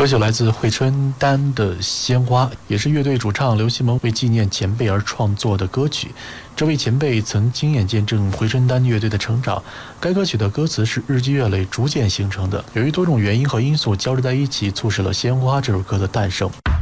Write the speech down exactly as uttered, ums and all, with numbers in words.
歌曲来自惠春丹的《鲜花》，也是乐队主唱刘西蒙为纪念前辈而创作的歌曲。这位前辈曾亲眼见证惠春丹乐队的成长。该歌曲的歌词是日积月累逐渐形成的，由于多种原因和因素交织在一起，促使了《鲜花》这首歌的诞生。